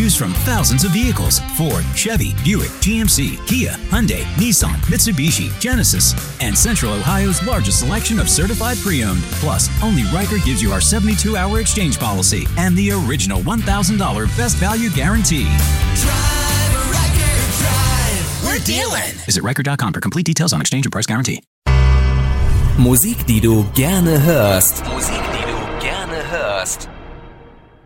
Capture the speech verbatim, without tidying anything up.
Choose from thousands of vehicles: Ford, Chevy, Buick, G M C, Kia, Hyundai, Nissan, Mitsubishi, Genesis, and Central Ohio's largest selection of certified pre-owned. Plus, only Riker gives you our seventy-two hour exchange policy and the original one thousand dollars best value guarantee. Drive, Riker, drive. We're dealing. Visit Riker dot com for complete details on exchange and price guarantee. Musik, die du gerne hörst. Musik,